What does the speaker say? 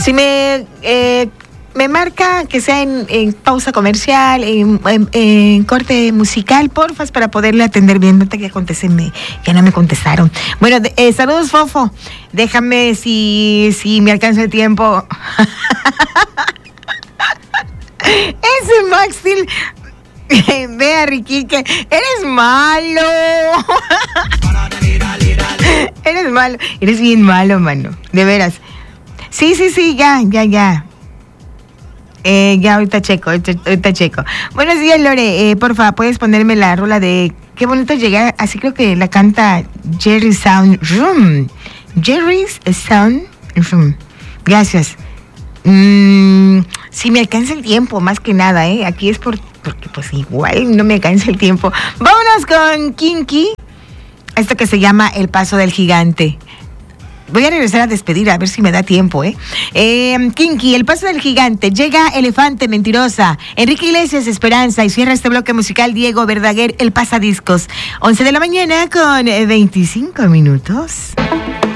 Si me marca que sea en pausa comercial, en corte musical, porfas, para poderle atender bien. No te que contestenme, ya no me contestaron. Bueno, saludos, Fofo. Déjame si me alcanza el tiempo. Ese Max Steel. Vea, Ricky, que eres malo. Eres malo. Eres bien malo, mano. De veras. Sí, ya. Ya, ahorita checo. Buenos días, Lore. Porfa, ¿puedes ponerme la rola de Qué bonito llegar? Así creo que la canta Jerry's Sound Room. Jerry's Sound Room. Gracias. Si me alcanza el tiempo, más que nada, Aquí es porque pues igual no me alcanza el tiempo. Vámonos con Kinky. Esto que se llama El Paso del Gigante. Voy a regresar a despedir, a ver si me da tiempo, Kinky, El Paso del Gigante. Llega Elefante, Mentirosa. Enrique Iglesias, Esperanza. Y cierra este bloque musical Diego Verdaguer, El Pasadiscos. 11 de la mañana con 25 minutos.